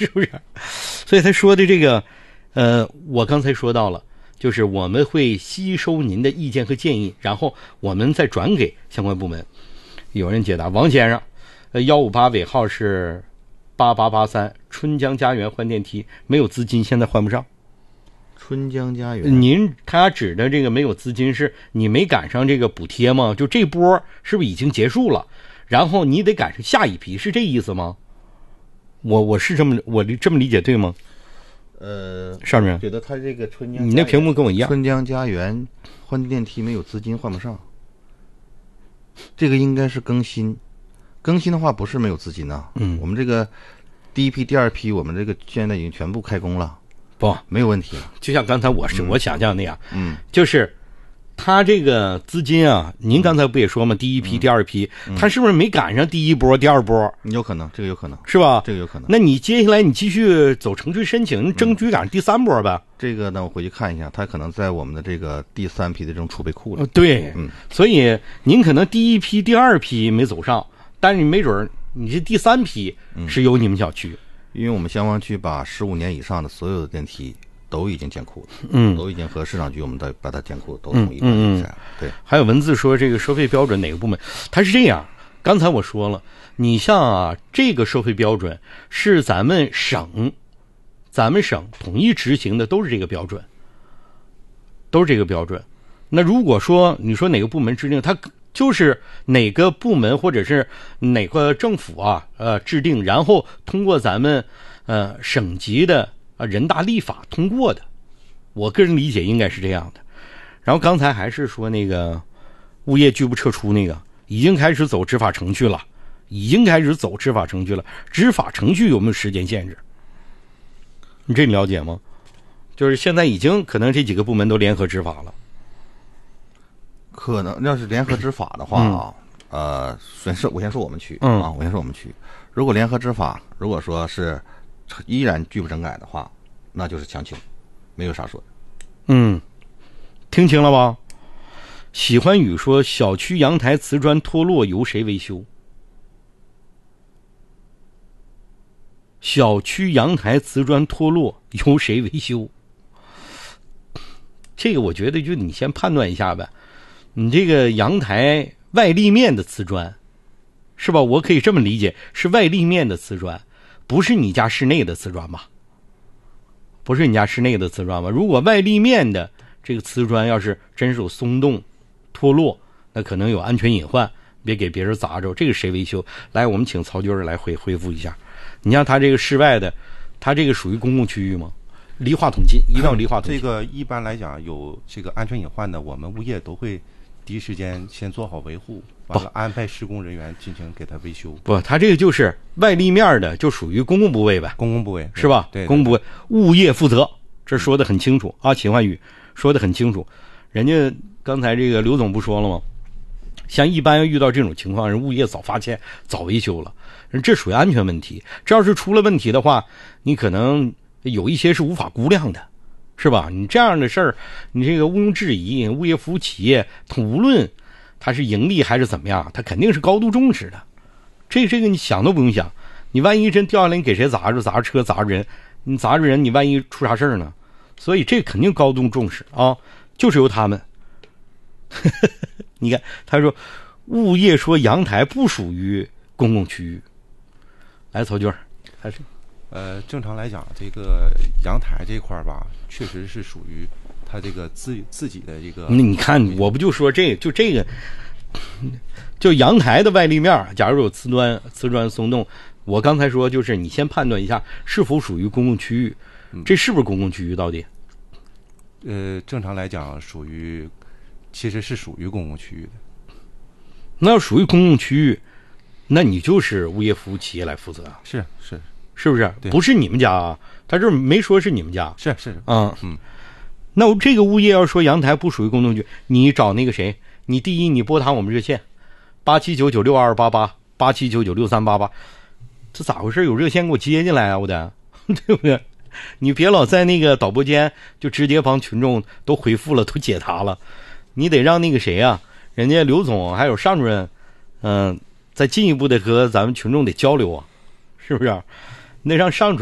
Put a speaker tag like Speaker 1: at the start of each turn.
Speaker 1: 是不是？所以他说的这个，我刚才说到了，就是我们会吸收您的意见和建议，然后我们再转给相关部门。有人解答，王先生，158尾号是8883，春江家园换电梯没有资金，现在换不上。
Speaker 2: 春江家园，
Speaker 1: 他指的这个没有资金，是你没赶上这个补贴吗？就这波是不是已经结束了？然后你得赶上下一批，是这意思吗？我是这么理解对吗？上面
Speaker 2: 觉得他这个春江，
Speaker 1: 你那屏幕跟我一样。
Speaker 2: 春江家园换电梯没有资金换不上，这个应该是更新的话不是没有资金呐。我们这个第一批、第二批，我们这个现在已经全部开工了。
Speaker 1: 不，
Speaker 2: 没有问题了。
Speaker 1: 就像刚才我想象那样，就是他这个资金啊，您刚才不也说吗？第一批、第二批，他是不是没赶上第一波、第二波？
Speaker 2: 有可能，这个有可能，
Speaker 1: 是吧？
Speaker 2: 这个有可能。
Speaker 1: 那你接下来你继续走程序申请，争取赶上第三波呗。
Speaker 2: 这个呢，我回去看一下，他可能在我们的这个第三批的这种储备库了。
Speaker 1: 对，所以您可能第一批、第二批没走上，但是你没准你这第三批是由你们小区。
Speaker 2: 因为我们消防区把15年以上的所有的电梯都已经建库了，都已经和市场局我们把它建库都统一办下来。对，还
Speaker 1: 有文字说这个收费标准哪个部门？它是这样，刚才我说了，你像这个收费标准是咱们省统一执行的，都是这个标准。那如果说你说哪个部门制定，它就是哪个部门或者是哪个政府制定，然后通过咱们省级的人大立法通过的，我个人理解应该是这样的。然后刚才还是说那个物业拒不撤出那个，已经开始走执法程序了。执法程序有没有时间限制？你了解吗？就是现在已经可能这几个部门都联合执法了。
Speaker 2: 可能要是联合执法的话我先说我们区如果联合执法，如果说是依然拒不整改的话，那就是强行，没有啥说的。
Speaker 1: 听清了吧？喜欢雨说小区阳台瓷砖脱落由谁维修？小区阳台瓷砖脱落由谁维修？这个我觉得就你先判断一下呗。你这个阳台外立面的瓷砖，是吧？我可以这么理解，是外立面的瓷砖，不是你家室内的瓷砖吧？如果外立面的这个瓷砖要是真是有松动、脱落，那可能有安全隐患，别给别人砸着。这个谁维修？来，我们请曹军来回复一下。你像他这个室外的，他这个属于公共区域吗？离话筒近，一定要离话筒近。
Speaker 3: 这个一般来讲有这个安全隐患的，我们物业都会第一时间先做好维护，完了安排施工人员进行给他维修。
Speaker 1: 不，他这个就是外立面的，就属于公共部位呗。
Speaker 3: 公共部位
Speaker 1: 是吧？
Speaker 3: 对，
Speaker 1: 公共部位，物业负责，这说的很清楚啊。秦焕宇说的很清楚，人家刚才这个刘总不说了吗？像一般遇到这种情况，人物业早发现早维修了，这属于安全问题。这要是出了问题的话，你可能有一些是无法估量的，是吧？你这样的事儿，你这个毋庸置疑，物业服务企业无论它是盈利还是怎么样，它肯定是高度重视的。这个你想都不用想，你万一真掉下来，你给谁砸着？砸着车，砸着人，你砸着人，你万一出啥事儿呢？所以这肯定高度重视啊，就是由他们。你看，他说物业说阳台不属于公共区域。来，曹军还是
Speaker 3: 正常来讲，这个阳台这块吧，确实是属于他这个自己的一个。
Speaker 1: 你看，我不就说这个，就阳台的外立面，假如有瓷砖松动，我刚才说就是你先判断一下是否属于公共区域，这是不是公共区域到底？
Speaker 3: 正常来讲其实是属于公共区域的。
Speaker 1: 那要属于公共区域，那你就是物业服务企业来负责。是不是？不是你们家啊？他这没说是你们家。
Speaker 3: 是
Speaker 1: 那我这个物业要说阳台不属于公共区，你找那个谁？你第一，你拨打我们热线8799628887996388，这咋回事？有热线给我接进来啊，我的，对不对？你别老在那个导播间就直接帮群众都回复了，都解答了，你得让那个谁啊，人家刘总还有尚主任，再进一步的和咱们群众得交流啊，是不是？那让尚主任